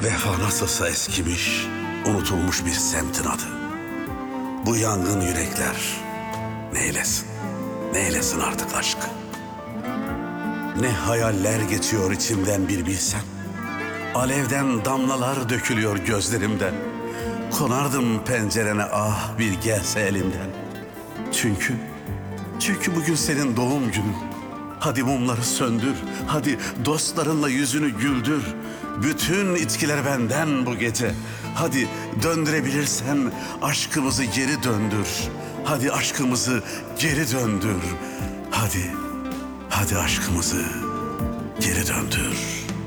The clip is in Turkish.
Vefa nasılsa eskimiş, unutulmuş bir semtin adı. Bu yangın yürekler neylesin, neylesin artık aşkı. Ne hayaller geçiyor içimden bir bilsen. Alevden damlalar dökülüyor gözlerimden. Konardım pencerene ah bir gelse elimden. Çünkü bugün senin doğum günün. Hadi mumları söndür, hadi dostlarınla yüzünü güldür. Bütün içkiler benden bu gece. Hadi döndürebilirsen aşkımızı geri döndür. Hadi aşkımızı geri döndür. Hadi aşkımızı geri döndür.